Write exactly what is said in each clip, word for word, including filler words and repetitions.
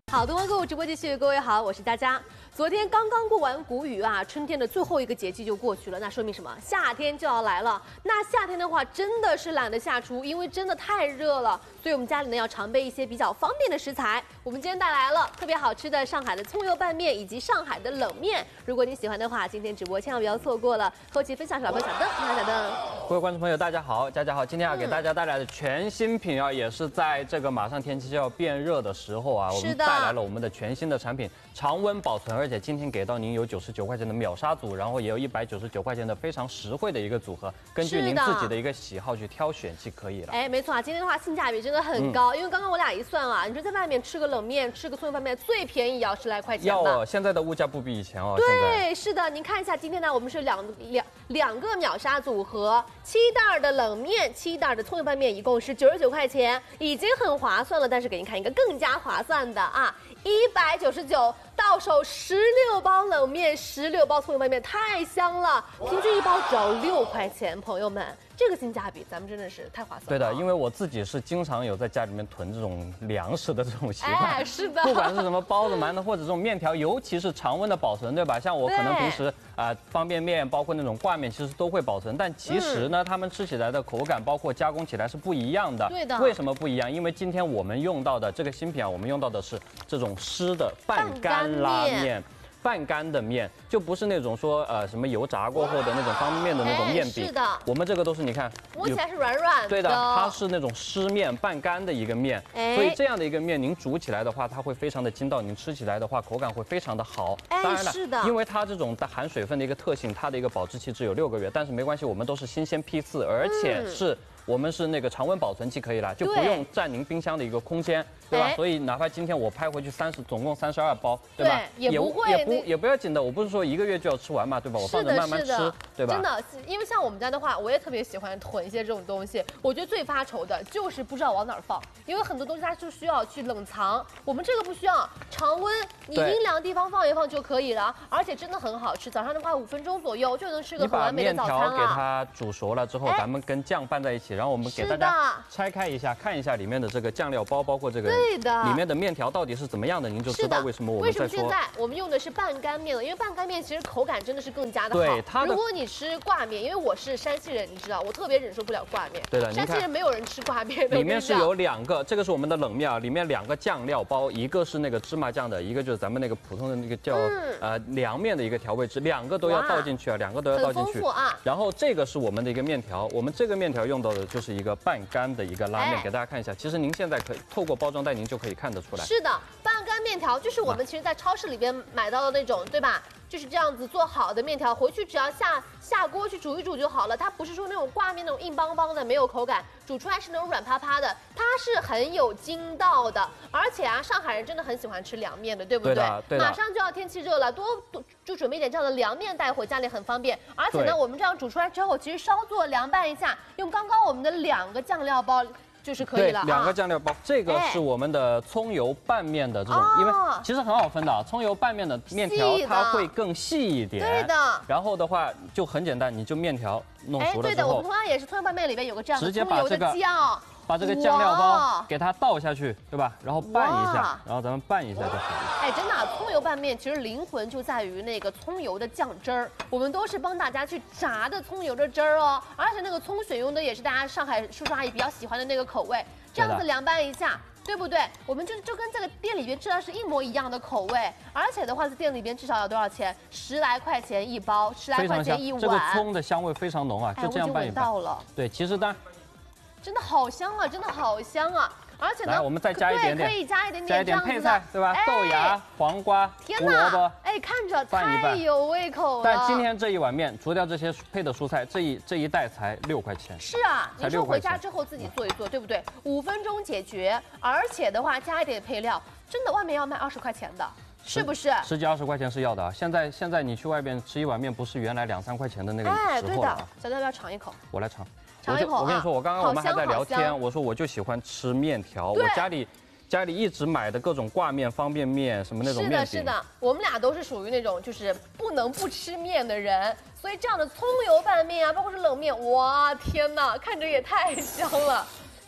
好，东方购物直播继续，各位好，我是佳佳。昨天刚刚过完谷雨啊，春天的最后一个节气就过去了，那说明什么？夏天就要来了。那夏天的话，真的是懒得下厨，因为真的太热了，所以我们家里呢要常备一些比较方便的食材。我们今天带来了特别好吃的上海的葱油拌面以及上海的冷面。如果你喜欢的话，今天直播千万不要错过了。和我一起分享小朋友小邓，你好小邓。 各位观众朋友，大家好，佳佳好。今天要给大家带来的全新品啊，嗯、也是在这个马上天气就要变热的时候啊，我们带来了我们的全新的产品，常温保存，而且今天给到您有九十九块钱的秒杀组，然后也有一百九十九块钱的非常实惠的一个组合，根据您自己的一个喜好去挑选即可以了。 哎，没错啊，今天的话性价比真的很高，嗯、因为刚刚我俩一算啊，你说在外面吃个冷面，吃个葱油拌面，最便宜也要十来块钱吧？ 要哦，现在的物价不比以前哦。 对，是的，您看一下，今天呢，我们是两两两个秒杀组合，七袋的冷面，七袋的葱油拌面，一共是九十九块钱，已经很划算了。但是给您看一个更加划算的啊，一百九十九。到手十六包冷面，十六包葱油拌面，太香了！平均一包只要六块钱，朋友们，这个性价比咱们真的是太划算了。 对的，因为我自己是经常有在家里面囤这种粮食的这种习惯， 哎，是的， 不管是什么包子、馒头或者这种面条，尤其是常温的保存，对吧？像我可能平时啊、呃、方便面，包括那种挂面，其实都会保存，但其实呢，嗯、它们吃起来的口感，包括加工起来是不一样的。 对的。 为什么不一样？因为今天我们用到的这个新品啊，我们用到的是这种湿的半干拉面。半干的面就不是那种说呃什么油炸过后的那种方便面的那种面饼， 哎、是的， 我们这个都是你看摸起来是软软的， 对的，它是那种湿面半干的一个面，哎、所以这样的一个面您煮起来的话，它会非常的筋道，您吃起来的话口感会非常的好。 哎、 当然了， 是的， 因为它这种含水分的一个特性，它的一个保质期只有六个月，但是没关系，我们都是新鲜批次，而且是。嗯我们是那个常温保存即可以了，就不用占您冰箱的一个空间，对吧？哎、所以哪怕今天我拍回去三十，总共三十二包，对吧？ 对，也不会也不也不要紧的，我不是说一个月就要吃完嘛，对吧？我放着慢慢吃，对吧？ 真的，因为像我们家的话，我也特别喜欢囤一些这种东西。我觉得最发愁的就是不知道往哪儿放，因为很多东西它就需要去冷藏，我们这个不需要，常温你阴凉地方放一放就可以了，而且真的很好吃。早上的话五分钟左右就能吃个很完美的早餐了。 你把面条给它煮熟了之后，哎、咱们跟酱拌在一起，然后我们给大家。拆开一下，看一下里面的这个酱料包，包括这个对的里面的面条到底是怎么样的，您就知道为什么我们在说。 为什么现在我们用的是半干面了？因为半干面其实口感真的是更加的好。 对它的， 如果你吃挂面，因为我是山西人，你知道，我特别忍受不了挂面。 对的， 山西人没有人吃挂面的。 里面是有两个，这个是我们的冷面啊，里面两个酱料包，一个是那个芝麻酱的，一个就是咱们那个普通的那个叫、嗯、呃凉面的一个调味汁，两个都要倒进去啊，两个都要倒进去。 很丰富啊。 然后这个是我们的一个面条，我们这个面条用到的就是一个半干的一个拉面。给大家看一下，其实您现在可以透过包装袋，您就可以看得出来。 是的，半干面条就是我们其实在超市里边买到的那种，对吧？就是这样子做好的面条，回去只要下下锅去煮一煮就好了。它不是说那种挂面那种硬邦邦的没有口感，煮出来是那种软趴趴的，它是很有筋道的。而且啊，上海人真的很喜欢吃凉面的，对不对？ 对的，对的。 马上就要天气热了，多多就准备点这样的凉面带回家里很方便。而且呢，我们这样煮出来之后，其实稍作凉拌一下，用刚刚我们的两个酱料包。就是可以了、啊， 两个酱料包，这个是我们的葱油拌面的这种，哎、因为其实很好分的啊，葱油拌面的面条它会更细一点， 对的。 然后的话就很简单，你就面条弄熟了之后， 哎，对的，我们同样也是葱油拌面里面有个这样的葱油的酱。 把这个酱料包给它倒下去，对吧？然后拌一下，然后咱们拌一下就好了。 哎，真的、啊，葱油拌面其实灵魂就在于那个葱油的酱汁儿。我们都是帮大家去炸的葱油的汁儿哦，而且那个葱选用的也是大家上海叔叔阿姨比较喜欢的那个口味。这样子凉拌一下，对不对？我们就就跟这个店里边吃的是一模一样的口味，而且的话，在店里边至少要多少钱？十来块钱一包，十来块钱一碗。 这个葱的香味非常浓啊，就这样拌一拌。 哎、我已经闻到了。 对，其实当然。 真的好香啊，真的好香啊！而且呢， 来我们再加一点点， 可以加一点点， 加一点配菜，对吧？哎、豆芽、黄瓜、胡萝卜， 哎，看着太有胃口了。 但今天这一碗面，除掉这些配的蔬菜，这一这一袋才六块钱。 是啊，您说回家之后自己做一做，对不对？五分钟解决，而且的话加一点配料，真的外面要卖二十块钱的。是不是十几二十块钱是要的啊？现在现在你去外边吃一碗面，不是原来两三块钱的那个时候了、啊。哎， 对的，小戴要尝一口。 我来尝。 尝一口、啊、 我跟你说，我刚刚我们还在聊天，我说我就喜欢吃面条，我家里家里一直买的各种挂面、方便面什么那种面饼。 是的，是的，我们俩都是属于那种就是不能不吃面的人，所以这样的葱油拌面啊，包括是冷面，哇天哪，看着也太香了。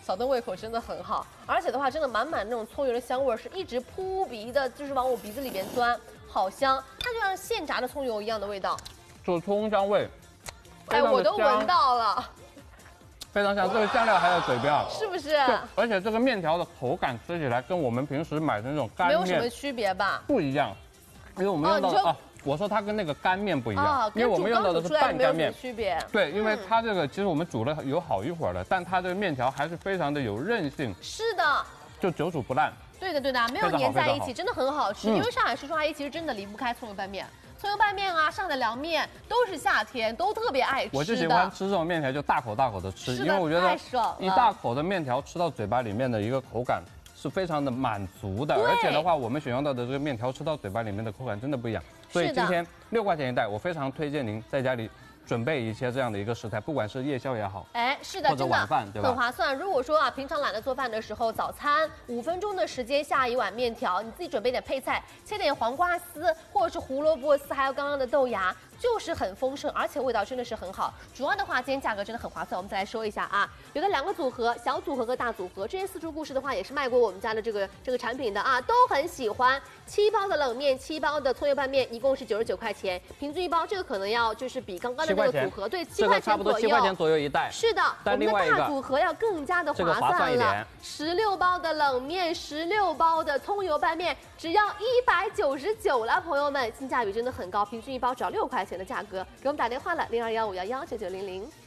小灯胃口真的很好，而且的话，真的满满那种葱油的香味是一直扑鼻的，就是往我鼻子里边钻，好香，它就像现炸的葱油一样的味道， 就葱香味， 哎，我都闻到了。 非常香，这个酱料还在嘴边啊， 是不是？ 而且这个面条的口感吃起来跟我们平时买的那种干面没有什么区别吧？ 不一样，因为我们用到的、哦、啊，我说它跟那个干面不一样，啊、因为我们用到的是半干面， 区别。 对，因为它这个其实我们煮了有好一会儿了，但它这个面条还是非常的有韧性。 是的， 就久煮不烂。 对的对的，没有粘在一起，真的很好吃。嗯、因为上海叔叔阿姨其实真的离不开葱油拌面。 葱油拌面啊，上海的凉面都是夏天都特别爱吃的。 我就喜欢吃这种面条，就大口大口的吃，因为我觉得一大口的面条吃到嘴巴里面的一个口感是非常的满足的，而且的话，我们选用到的这个面条吃到嘴巴里面的口感真的不一样。所以今天六块钱一袋，我非常推荐您在家里 准备一些这样的一个食材，不管是夜宵也好， 哎，是的， 或者晚饭，对吧？ 很划算。如果说啊，平常懒得做饭的时候，早餐五分钟的时间下一碗面条，你自己准备点配菜，切点黄瓜丝或者是胡萝卜丝，还有刚刚的豆芽，就是很丰盛，而且味道真的是很好。主要的话，今天价格真的很划算。我们再来说一下啊，有的两个组合，小组合和大组合。这些四厨故事的话，也是卖过我们家的这个这个产品的啊，都很喜欢。七包的冷面，七包的葱油拌面，一共是九十九块钱，平均一包。这个可能要就是比刚刚的那个组合对。 七块钱左右，七块钱左右一袋。 是的， 但另外一个大组合要更加的划算了。十六包的冷面，十六包的葱油拌面，只要一百九十九了，朋友们，性价比真的很高，平均一包只要六块钱的价格。给我们打电话了，零二幺五幺幺九九零零。